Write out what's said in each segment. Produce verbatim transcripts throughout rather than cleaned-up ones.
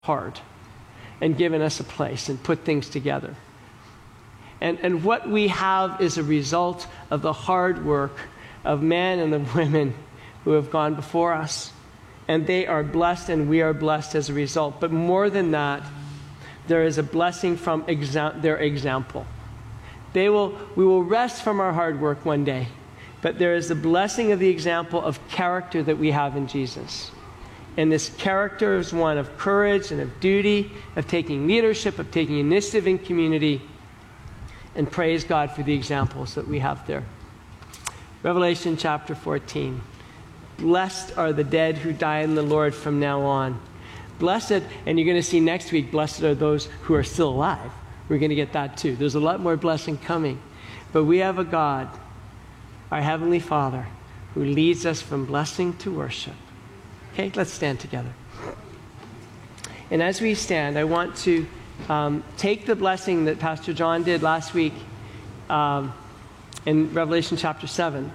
hard and given us a place and put things together. And, and what we have is a result of the hard work of men and the women who have gone before us. And they are blessed and we are blessed as a result. But more than that, there is a blessing from exa- their example. They will, we will rest from our hard work one day. But there is the blessing of the example of character that we have in Jesus. And this character is one of courage and of duty, of taking leadership, of taking initiative in community. And praise God for the examples that we have there. Revelation chapter fourteen. Blessed are the dead who die in the Lord from now on. Blessed, and you're going to see next week, blessed are those who are still alive. We're going to get that too. There's a lot more blessing coming. But we have a God, our Heavenly Father, who leads us from blessing to worship. Okay, let's stand together. And as we stand, I want to um, take the blessing that Pastor John did last week um, in Revelation chapter seven.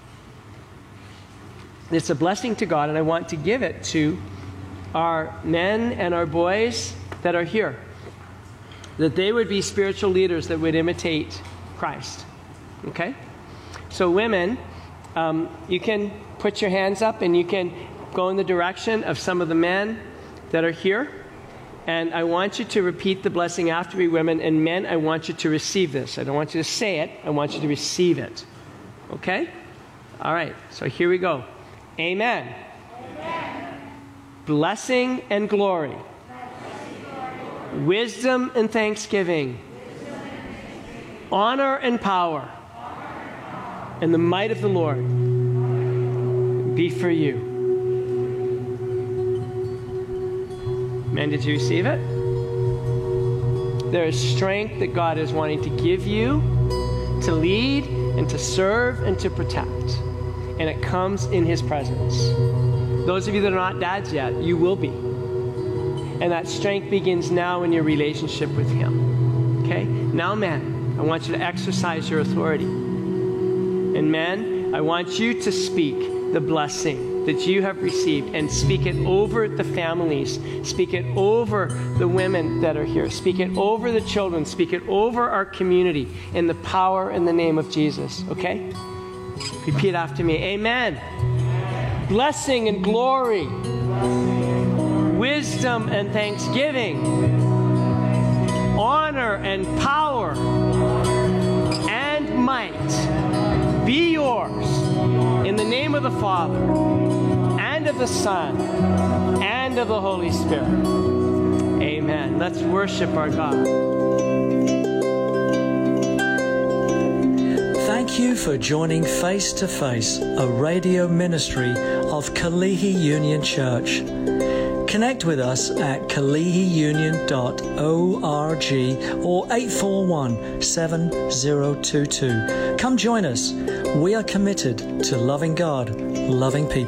It's a blessing to God, and I want to give it to our men and our boys that are here, that they would be spiritual leaders that would imitate Christ. Okay? So women, um, you can put your hands up and you can go in the direction of some of the men that are here. And I want you to repeat the blessing after me, women. And men, I want you to receive this. I don't want you to say it. I want you to receive it. Okay? All right. So here we go. Amen. Amen. Blessing and glory. Blessing, glory. Wisdom and thanksgiving. Wisdom and thanksgiving. Honor and power. Honor and power. And the might of the Lord be for you. Men, did you receive it? There is strength that God is wanting to give you to lead and to serve and to protect. And it comes in His presence. Those of you that are not dads yet, you will be. And that strength begins now in your relationship with Him. Okay? Now, men, I want you to exercise your authority. And men, I want you to speak the blessing that you have received and speak it over the families. Speak it over the women that are here. Speak it over the children. Speak it over our community in the power and the name of Jesus. Okay? Repeat after me. Amen. Amen. Blessing and glory. Blessing and glory. Wisdom and thanksgiving. Honor and power and might be yours in the name of the Father and of the Son and of the Holy Spirit. Amen. Let's worship our God. Thank you for joining Face to Face, a radio ministry of Kalihi Union Church. Connect with us at kalihi union dot org or eight four one, seven zero two two. Come join us. We are committed to loving God, loving people.